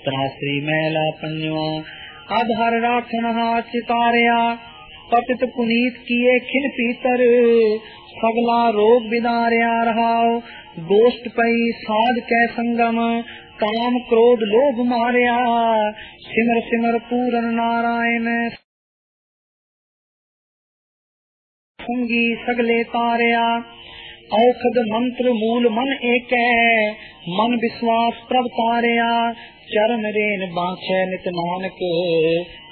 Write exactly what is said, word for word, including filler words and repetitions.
त्रासरी मैला पंजवा आधार राखन हाथ चितारिया पतित पुनीत किए खिन पीतर सगला रोग बिदारिया रहाओ गोष्ठ पई साध कै संगम काम क्रोध लोभ मारिया सिमर सिमर पूरन नारायण संगी सगले तारिया औखद मंत्र मूल मन एक मन विश्वास प्रभ तारिया चरण रेन बाँछे नित नानक